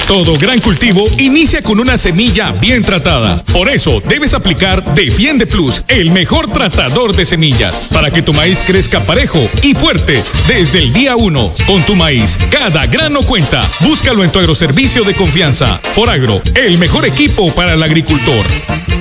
Todo gran cultivo inicia con una semilla bien tratada. Por eso debes aplicar Defiende Plus, el mejor tratador de semillas, para que tu maíz crezca parejo y fuerte desde el día 1. Con tu maíz, cada grano cuenta. Búscalo en tu agroservicio de confianza. Foragro, el mejor equipo para el agricultor.